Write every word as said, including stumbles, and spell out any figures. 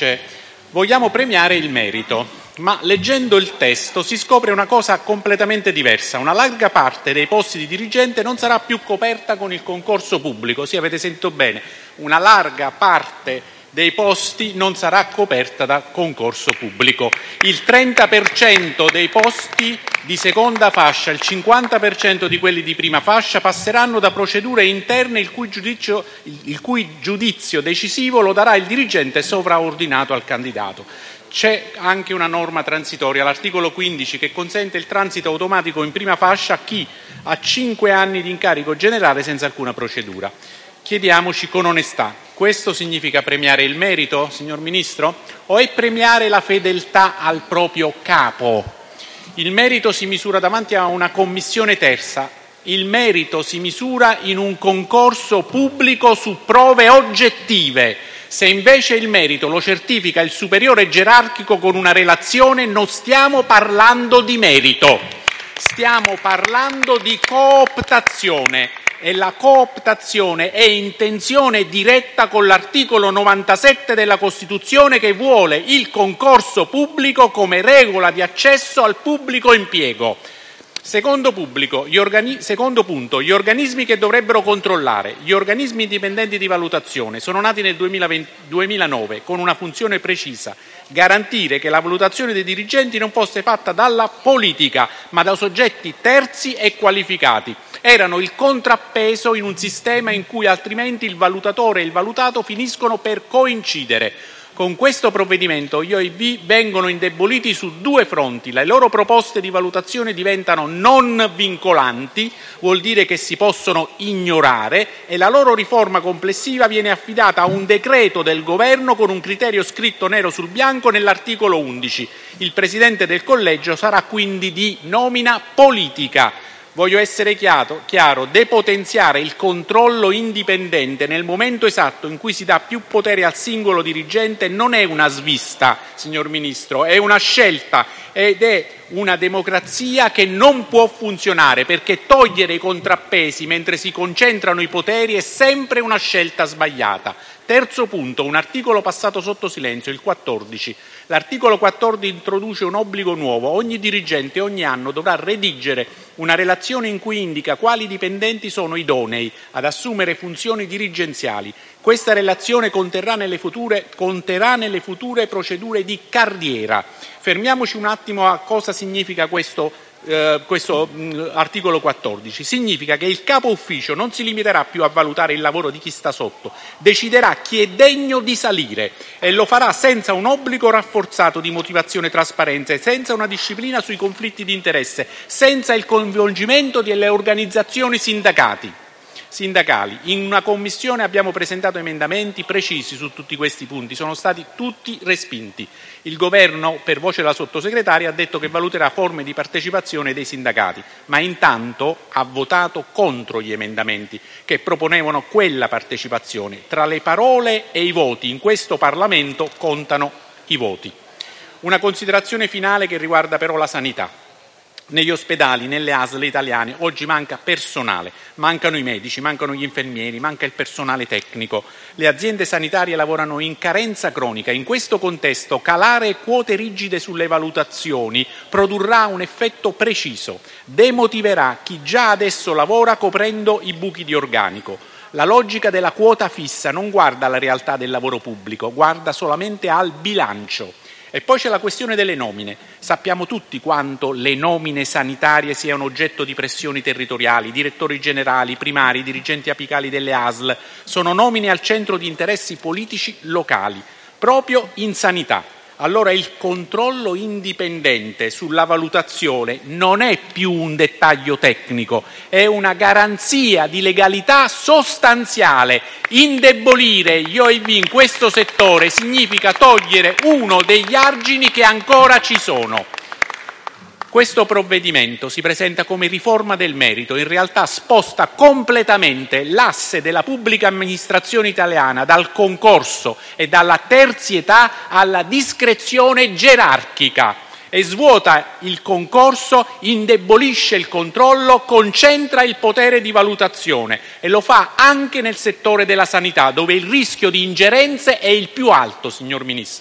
dice: vogliamo premiare il merito. Ma leggendo il testo si scopre una cosa completamente diversa. Una larga parte dei posti di dirigente non sarà più coperta con il concorso pubblico. Sì, avete sentito bene, una larga parte dei posti non sarà coperta da concorso pubblico. Il trenta per cento dei posti di seconda fascia, il cinquanta per cento di quelli di prima fascia passeranno da procedure interne il cui giudizio, il cui giudizio decisivo lo darà il dirigente sovraordinato al candidato. C'è anche una norma transitoria, l'articolo quindici, che consente il transito automatico in prima fascia a chi ha cinque anni di incarico generale senza alcuna procedura. Chiediamoci con onestà: questo significa premiare il merito, signor Ministro? O è premiare la fedeltà al proprio capo? Il merito si misura davanti a una commissione terza. Il merito si misura in un concorso pubblico su prove oggettive. Se invece il merito lo certifica il superiore gerarchico con una relazione, non stiamo parlando di merito, stiamo parlando di cooptazione. E la cooptazione è intenzione diretta con l'articolo novantasette della Costituzione, che vuole il concorso pubblico come regola di accesso al pubblico impiego. Secondo, pubblico, gli organi- secondo punto, gli organismi che dovrebbero controllare, gli organismi indipendenti di valutazione, sono nati nel duemilaventi, duemilanove con una funzione precisa: garantire che la valutazione dei dirigenti non fosse fatta dalla politica, ma da soggetti terzi e qualificati. Erano il contrappeso in un sistema in cui altrimenti il valutatore e il valutato finiscono per coincidere. Con questo provvedimento gli O I B vengono indeboliti su due fronti: le loro proposte di valutazione diventano non vincolanti, vuol dire che si possono ignorare, e la loro riforma complessiva viene affidata a un decreto del Governo con un criterio scritto nero sul bianco nell'articolo undici. Il presidente del collegio sarà quindi di nomina politica. Voglio essere chiaro, chiaro, depotenziare il controllo indipendente nel momento esatto in cui si dà più potere al singolo dirigente non è una svista, signor Ministro, è una scelta ed è una democrazia che non può funzionare, perché togliere i contrappesi mentre si concentrano i poteri è sempre una scelta sbagliata. Terzo punto, un articolo passato sotto silenzio, il quattordici. L'articolo quattordici introduce un obbligo nuovo: ogni dirigente ogni anno dovrà redigere una relazione in cui indica quali dipendenti sono idonei ad assumere funzioni dirigenziali. Questa relazione conterrà nelle future, conterrà nelle future procedure di carriera. Fermiamoci un attimo a cosa significa questo Uh, questo mh, articolo quattordici. Significa che il capo ufficio non si limiterà più a valutare il lavoro di chi sta sotto, deciderà chi è degno di salire, e lo farà senza un obbligo rafforzato di motivazione e trasparenza, e senza una disciplina sui conflitti di interesse, senza il coinvolgimento delle organizzazioni sindacati. sindacali. In una commissione abbiamo presentato emendamenti precisi su tutti questi punti, sono stati tutti respinti. Il Governo, per voce della sottosegretaria, ha detto che valuterà forme di partecipazione dei sindacati, ma intanto ha votato contro gli emendamenti che proponevano quella partecipazione. Tra le parole e i voti in questo Parlamento contano i voti. Una considerazione finale che riguarda però la sanità. Negli ospedali, nelle A S L italiane, oggi manca personale, mancano i medici, mancano gli infermieri, manca il personale tecnico. Le aziende sanitarie lavorano in carenza cronica. In questo contesto, calare quote rigide sulle valutazioni produrrà un effetto preciso: demotiverà chi già adesso lavora coprendo i buchi di organico. La logica della quota fissa non guarda alla realtà del lavoro pubblico, guarda solamente al bilancio. E poi c'è la questione delle nomine. Sappiamo tutti quanto le nomine sanitarie siano oggetto di pressioni territoriali: direttori generali, primari, dirigenti apicali delle A S L. Sono nomine al centro di interessi politici locali, proprio in sanità. Allora il controllo indipendente sulla valutazione non è più un dettaglio tecnico, è una garanzia di legalità sostanziale. Indebolire gli O I B in questo settore significa togliere uno degli argini che ancora ci sono. Questo provvedimento si presenta come riforma del merito, in realtà sposta completamente l'asse della pubblica amministrazione italiana dal concorso e dalla terzietà alla discrezione gerarchica, e svuota il concorso, indebolisce il controllo, concentra il potere di valutazione, e lo fa anche nel settore della sanità, dove il rischio di ingerenze è il più alto, signor Ministro.